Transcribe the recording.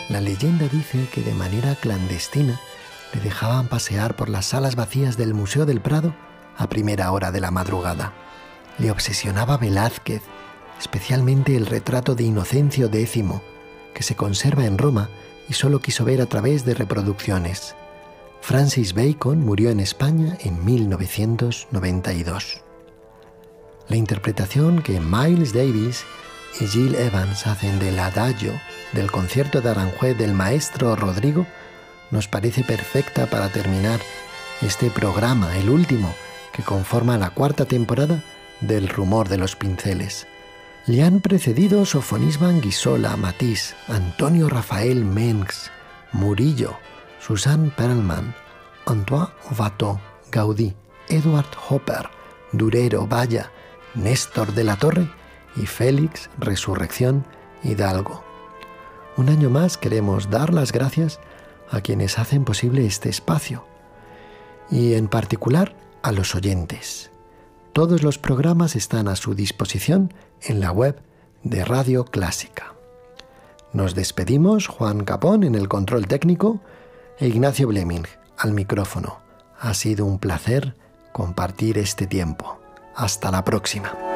La leyenda dice que de manera clandestina le dejaban pasear por las salas vacías del Museo del Prado a primera hora de la madrugada. Le obsesionaba Velázquez, especialmente el retrato de Inocencio X, que se conserva en Roma y solo quiso ver a través de reproducciones. Francis Bacon murió en España en 1992. La interpretación que Miles Davis y Gil Evans hacen del Adagio del concierto de Aranjuez del maestro Rodrigo nos parece perfecta para terminar este programa, el último, que conforma la 4ª temporada del Rumor de los Pinceles. Le han precedido Sofonisba Anguissola, Matisse, Antonio Rafael Mengs, Murillo, Suzanne Perlman, Antoine Watteau, Gaudí, Edward Hopper, Durero, Valla, Néstor de la Torre y Félix Resurrección Hidalgo. Un año más queremos dar las gracias a quienes hacen posible este espacio y en particular a los oyentes. Todos los programas están a su disposición en la web de Radio Clásica. Nos despedimos, Juan Capón en el control técnico e Ignacio Bleming al micrófono. Ha sido un placer compartir este tiempo. Hasta la próxima.